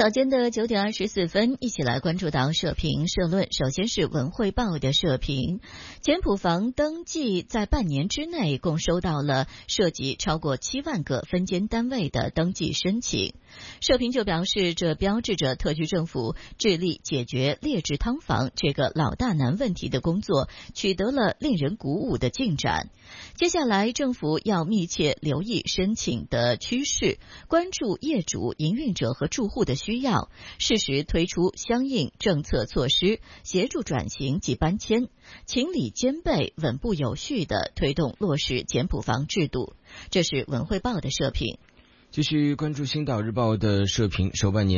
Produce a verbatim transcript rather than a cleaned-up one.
早间的九点二十四分，一起来关注到社评社论。首先是文汇报的社评，简普房登记在半年之内共收到了涉及超过七万个分间单位的登记申请。社评就表示，这标志着特区政府致力解决劣质汤房这个老大难问题的工作取得了令人鼓舞的进展。接下来，政府要密切留意申请的趋势，关注业主、营运者和住户的需要，适时推出相应政策措施，协助转型及搬迁，情理兼备、稳步有序地推动落实简普房制度。这是文汇报的社评。 继续关注星岛日报的社评，首半年